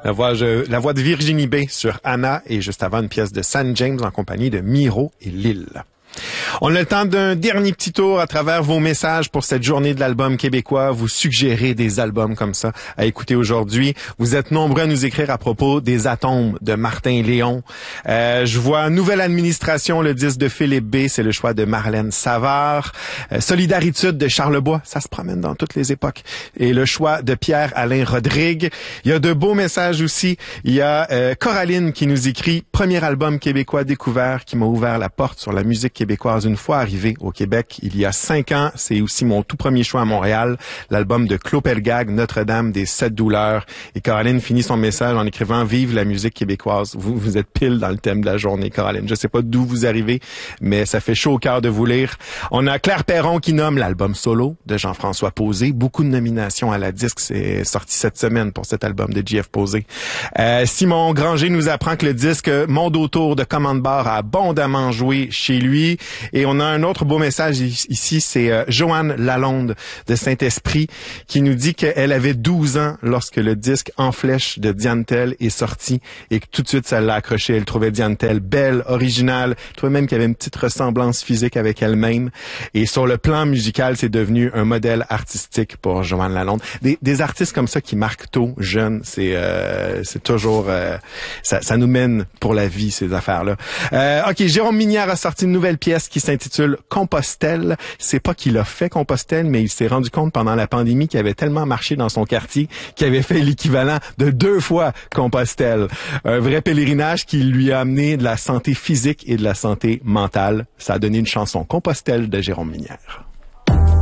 La voix de Virginie B sur Anna et juste avant une pièce de San James en compagnie de Miro et Lille. On a le temps d'un dernier petit tour à travers vos messages pour cette journée de l'album québécois. Vous suggérez des albums comme ça à écouter aujourd'hui. Vous êtes nombreux à nous écrire à propos des Atomes de Martin Léon. Je vois Nouvelle Administration, le disque de Philippe B, c'est le choix de Marlène Savard. Solidaritude de Charlebois, ça se promène dans toutes les époques. Et le choix de Pierre-Alain Rodrigue. Il y a de beaux messages aussi. Il y a Coraline qui nous écrit « Premier album québécois découvert qui m'a ouvert la porte sur la musique québécoise une fois arrivé au Québec il y a 5 ans. C'est aussi mon tout premier choix à Montréal, l'album de Claude Pelgag, Notre-Dame des Sept Douleurs. » Et Coraline finit son message en écrivant « Vive la musique québécoise ». Vous êtes pile dans le thème de la journée, Coraline. Je sais pas d'où vous arrivez, mais ça fait chaud au cœur de vous lire. On a Claire Perron qui nomme l'album solo de Jean-François Posé. Beaucoup de nominations à la disque. C'est sorti cette semaine pour cet album de JF Posé. Simon Granger nous apprend que le disque Monde autour de Commande Bar a abondamment joué chez lui. Et on a un autre beau message ici, c'est Joanne Lalonde de Saint-Esprit qui nous dit qu'elle avait 12 ans lorsque le disque En Flèche de Diane Tell est sorti et que tout de suite ça l'a accroché. Elle trouvait Diane Tell belle, originale, elle trouvait même qu'il y avait une petite ressemblance physique avec elle-même. Et sur le plan musical, c'est devenu un modèle artistique pour Joanne Lalonde. Des artistes comme ça qui marquent tôt, jeunes, c'est toujours... ça nous mène pour la vie, ces affaires-là. OK, Jérôme Minière a sorti une nouvelle pièce qui s'intitule Compostelle. C'est pas qu'il a fait Compostelle, mais il s'est rendu compte pendant la pandémie qu'il avait tellement marché dans son quartier qu'il avait fait l'équivalent de 2 fois Compostelle. Un vrai pèlerinage qui lui a amené de la santé physique et de la santé mentale. Ça a donné une chanson Compostelle de Jérôme Minière.